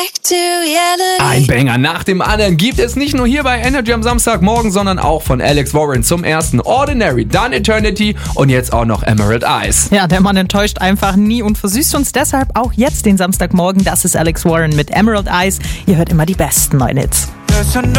Ein Banger nach dem anderen gibt es nicht nur hier bei Energy am Samstagmorgen, sondern auch von Alex Warren zum ersten Ordinary, dann Eternity und jetzt auch noch Emerald Eyes. Ja, der Mann enttäuscht einfach nie und versüßt uns deshalb auch jetzt den Samstagmorgen. Das ist Alex Warren mit Emerald Eyes. Ihr hört immer die besten neuen Hits.